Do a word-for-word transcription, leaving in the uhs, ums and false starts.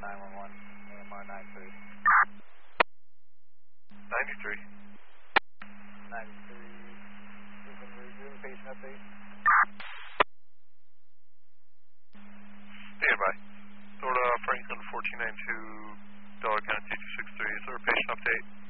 nine one one, A M R ninety-three. ninety-three. ninety-three, you can resume patient update. Standby. Florida Franklin fourteen ninety-two, Dollar County two two six three. Is there a patient update?